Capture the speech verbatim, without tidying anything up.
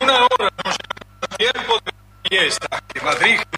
una hora nos llega el tiempo de fiesta que Madrid